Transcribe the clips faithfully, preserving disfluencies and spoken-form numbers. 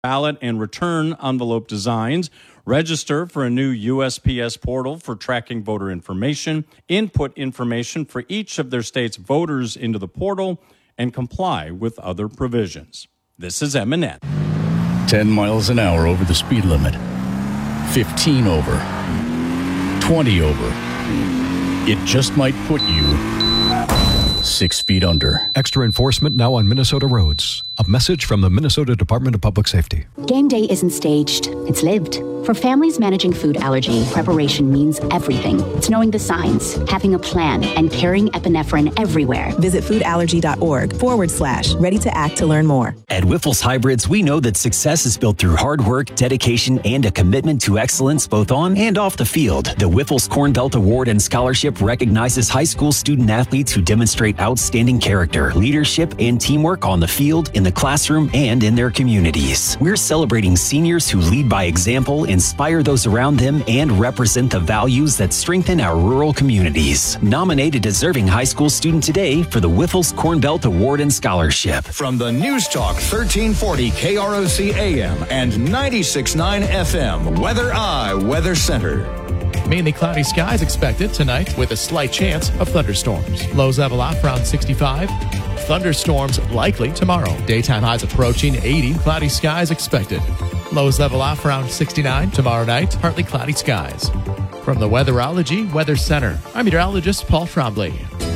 ballot and return envelope designs, register for a new U S P S portal for tracking voter information, input information for each of their state's voters into the portal, and comply with other provisions. This is M N N. ten miles an hour over the speed limit. fifteen over. twenty over. It just might put you six feet under. Extra enforcement now on Minnesota roads. A message from the Minnesota Department of Public Safety. Game day isn't staged, it's lived. For families managing food allergy, preparation means everything. It's knowing the signs, having a plan, and carrying epinephrine everywhere. Visit foodallergy.org forward slash ready to act to learn more. At Wyffels Hybrids, we know that success is built through hard work, dedication, and a commitment to excellence both on and off the field. The Wyffels Corn Belt Award and Scholarship recognizes high school student athletes who demonstrate outstanding character, leadership, and teamwork on the field, in the classroom, and in their communities. We're celebrating seniors who lead by example, inspire those around them, and represent the values that strengthen our rural communities. Nominate a deserving high school student today for the Wyffels Corn Belt Award and Scholarship. From the News Talk thirteen forty K R O C A M and ninety-six point nine F M, Weather Eye Weather Center. Mainly cloudy skies expected tonight with a slight chance of thunderstorms. Lows level off around sixty-five. Thunderstorms likely tomorrow. Daytime highs approaching eighty. Cloudy skies expected. Lows level off around sixty-nine. Tomorrow night, partly cloudy skies. From the Weatherology Weather Center, I'm meteorologist Paul Trombley.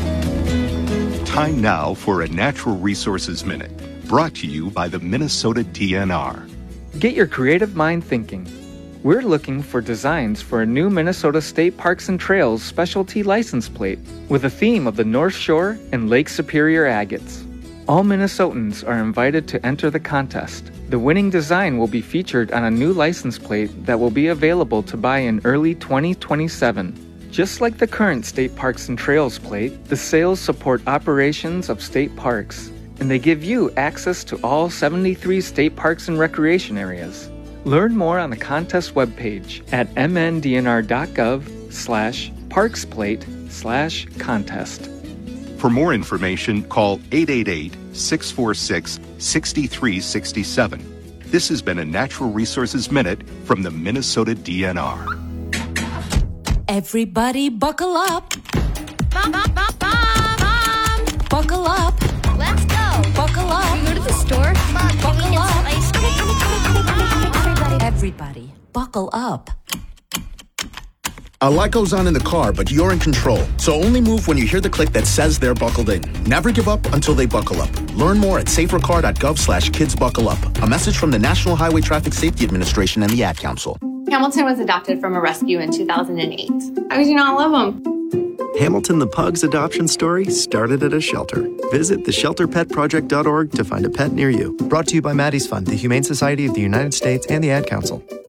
Time now for a Natural Resources Minute, brought to you by the Minnesota D N R. Get your creative mind thinking. We're looking for designs for a new Minnesota State Parks and Trails specialty license plate with a theme of the North Shore and Lake Superior agates. All Minnesotans are invited to enter the contest. The winning design will be featured on a new license plate that will be available to buy in early twenty twenty-seven. Just like the current State Parks and Trails plate, the sales support operations of state parks, and they give you access to all seventy-three state parks and recreation areas. Learn more on the contest webpage at mndnr.gov slash parksplate slash contest. For more information, call eight eight eight, six four six, six three six seven. This has been a Natural Resources Minute from the Minnesota D N R. Everybody buckle up. Mom, mom, mom, mom, mom. Buckle up. Let's go. Buckle up. Can we go to the store? Mom, buckle can we get up. some ice cream? Everybody. Everybody, buckle up. A lot goes on in the car, but you're in control. So only move when you hear the click that says they're buckled in. Never give up until they buckle up. Learn more at safercar.gov slash kids buckle up. A message from the National Highway Traffic Safety Administration and the Ad Council. Hamilton was adopted from a rescue in two thousand eight. How could you not love him? Hamilton the Pug's adoption story started at a shelter. Visit the shelter pet project dot org to find a pet near you. Brought to you by Maddie's Fund, the Humane Society of the United States, and the Ad Council.